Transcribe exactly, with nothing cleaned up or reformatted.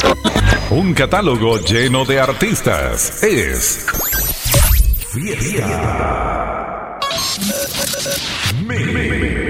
Un catálogo lleno de artistas. Es Fiesta. Me.